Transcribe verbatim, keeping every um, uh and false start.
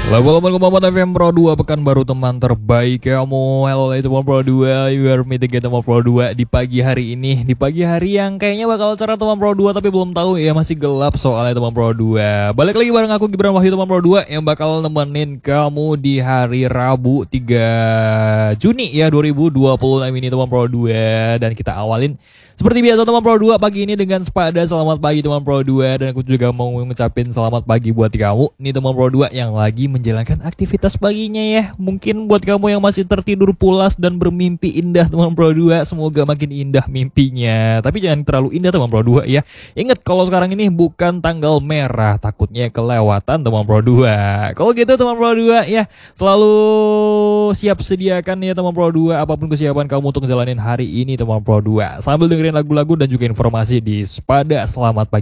Lagu lagu F M Pro dua Pekanbaru teman terbaik kamu. Hello teman Pro dua, you are meeting teman Pro dua di pagi hari ini. Di pagi hari yang kayaknya bakal cerah teman Pro dua, tapi belum tahu ya, masih gelap soalnya teman Pro dua. Balik lagi bareng aku Gibran Wahyu teman Pro dua yang bakal nemenin kamu di hari Rabu tiga Juni ya dua ribu dua puluh enam ini teman Pro dua. Dan kita awalin seperti biasa teman Pro dua pagi ini dengan sepada selamat pagi teman Pro dua. Dan aku juga mau ngucapin selamat pagi buat kamu nih teman Pro dua yang lagi menjalankan aktivitas paginya ya. Mungkin buat kamu yang masih tertidur pulas dan bermimpi indah teman Pro dua, semoga makin indah mimpinya. Tapi jangan terlalu indah teman Pro dua ya. Ingat kalau sekarang ini bukan tanggal merah, takutnya kelewatan teman Pro dua. Kalau gitu teman Pro dua ya, selalu siap sediakan ya teman Pro dua apapun kesiapan kamu untuk ngejalanin hari ini teman Pro dua. Sambil dengerin lagu-lagu dan juga informasi di Sepada Selamat Pagi.